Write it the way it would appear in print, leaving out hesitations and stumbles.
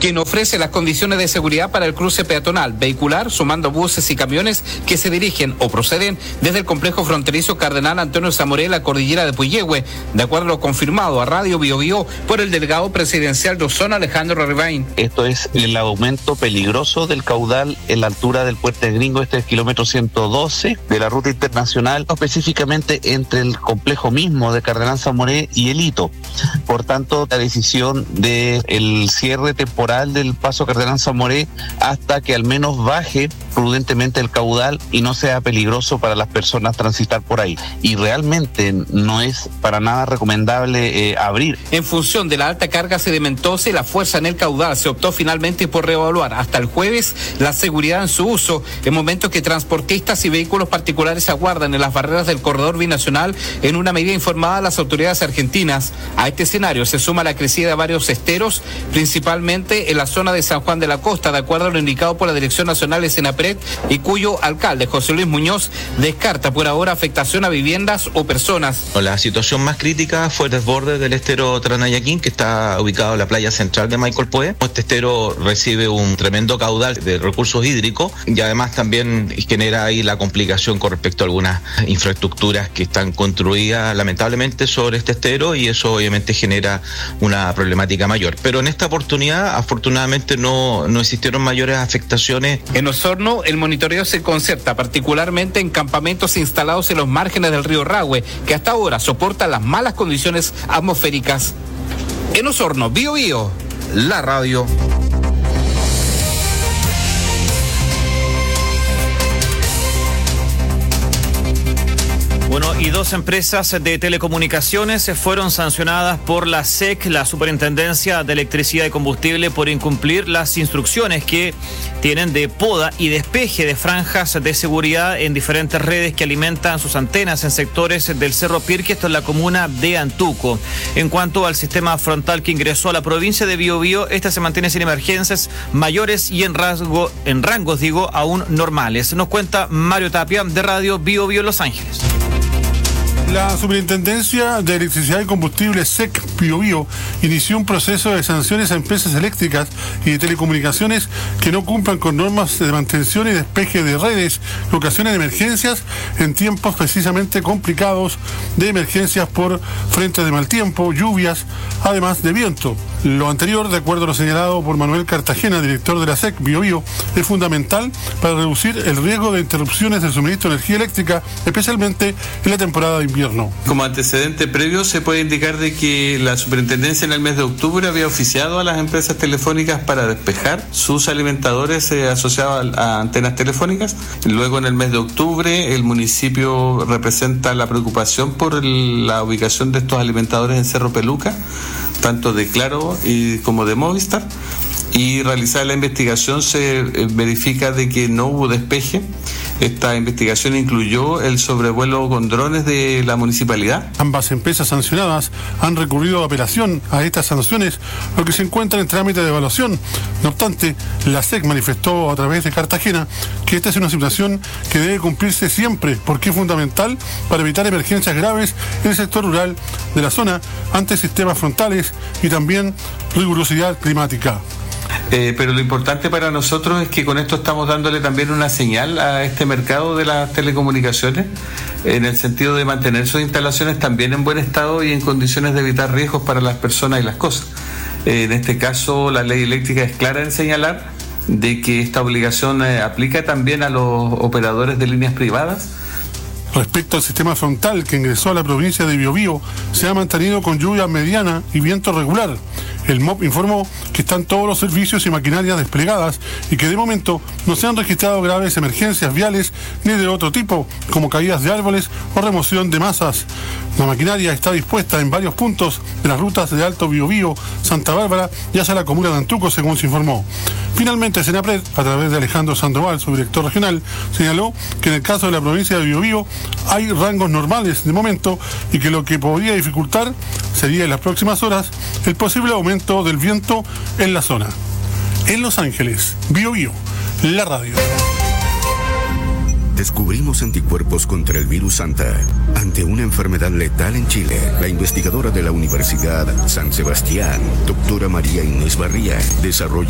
quien ofrece las condiciones de seguridad para el cruce peatonal vehicular, sumando buses y camiones que se dirigen o proceden desde el complejo fronterizo Cardenal Antonio Zamoré, la cordillera de Puyehue, de acuerdo a lo confirmado a Radio Bio Bio por el delegado presidencial de Ozona, Alejandro Arribain. Esto es el aumento peligroso del caudal en la altura del Puente Gringo, este es el kilómetro 112 de la ruta internacional, específicamente entre el complejo mismo de Cardenal Zamoré y el Hito. Por tanto, la decisión del cierre temporal del paso Cardenal Zamoré hasta que al menos baje prudentemente el caudal y no sea peligroso para las personas transitar por ahí. Y realmente no es para nada recomendable abrir. En función de la alta carga sedimentosa y la fuerza en el caudal, se optó finalmente por reevaluar hasta el jueves la seguridad en su uso, en momentos que transportistas y vehículos particulares aguardan en las barreras del corredor binacional, en una medida informada a las autoridades argentinas. A este escenario se suma la crecida de varios esteros, principalmente en la zona de San Juan de la Costa, de acuerdo a lo indicado por la Dirección Nacional de Senapred, y cuyo alcalde, José Luis Muñoz, descarta por ahora afectación a viviendas o personas. La situación más crítica fue el desborde del estero Tranayaquín, que está ubicado en la playa central de Michael Pué. Este estero recibe un tremendo caudal de recursos hídricos y además también genera ahí la complicación con respecto a algunas infraestructuras que están construidas lamentablemente sobre este estero, y eso obviamente genera una problemática mayor. Pero en esta oportunidad, afortunadamente, no existieron mayores afectaciones. En Osorno, el monitoreo se concerta particularmente en campamentos instalados en los márgenes del río Rahue, que hasta ahora soportan las malas condiciones atmosféricas. En Osorno, Bio Bio, la radio. Bueno, y 2 empresas de telecomunicaciones fueron sancionadas por la SEC, la Superintendencia de Electricidad y Combustible, por incumplir las instrucciones que tienen de poda y despeje de franjas de seguridad en diferentes redes que alimentan sus antenas en sectores del Cerro Pirque, esto en la comuna de Antuco. En cuanto al sistema frontal que ingresó a la provincia de Biobío, esta se mantiene sin emergencias mayores y en rangos aún normales. Nos cuenta Mario Tapia de Radio Bio Bio Los Ángeles. La Superintendencia de Electricidad y Combustible, SEC Biobío, inició un proceso de sanciones a empresas eléctricas y de telecomunicaciones que no cumplan con normas de mantención y despeje de redes que ocasionan emergencias en tiempos precisamente complicados de emergencias por frentes de mal tiempo, lluvias, además de viento. Lo anterior, de acuerdo a lo señalado por Manuel Cartagena, director de la SEC Biobío, es fundamental para reducir el riesgo de interrupciones del suministro de energía eléctrica, especialmente en la temporada de invierno. Como antecedente previo, se puede indicar de que la superintendencia en el mes de octubre había oficiado a las empresas telefónicas para despejar sus alimentadores asociados a antenas telefónicas. Luego, en el mes de octubre, el municipio representa la preocupación por la ubicación de estos alimentadores en Cerro Peluca, tanto de Claro como de Movistar, y realizada la investigación se verifica de que no hubo despeje. Esta investigación incluyó el sobrevuelo con drones de la municipalidad. Ambas empresas sancionadas han recurrido a apelación a estas sanciones, lo que se encuentra en trámite de evaluación. No obstante, la SEC manifestó a través de Cartagena que esta es una situación que debe cumplirse siempre, porque es fundamental para evitar emergencias graves en el sector rural de la zona ante sistemas frontales y también rigurosidad climática. Pero lo importante para nosotros es que con esto estamos dándole también una señal a este mercado de las telecomunicaciones, en el sentido de mantener sus instalaciones también en buen estado y en condiciones de evitar riesgos para las personas y las cosas. En este caso, la ley eléctrica es clara en señalar de que esta obligación aplica también a los operadores de líneas privadas. Respecto al sistema frontal que ingresó a la provincia de Biobío, se ha mantenido con lluvia mediana y viento regular. El MOP informó que están todos los servicios y maquinarias desplegadas y que de momento no se han registrado graves emergencias viales ni de otro tipo, como caídas de árboles o remoción de masas. La maquinaria está dispuesta en varios puntos de las rutas de Alto Biobío, Santa Bárbara y hacia la comuna de Antuco, según se informó. Finalmente, Senapred, a través de Alejandro Sandoval, su director regional, señaló que en el caso de la provincia de Biobío hay rangos normales de momento y que lo que podría dificultar sería en las próximas horas el posible aumento del viento en la zona. En Los Ángeles, Bio Bio, la radio. Descubrimos anticuerpos contra el virus Santa. Ante una enfermedad letal en Chile, la investigadora de la Universidad San Sebastián, doctora María Inés Barría, desarrolla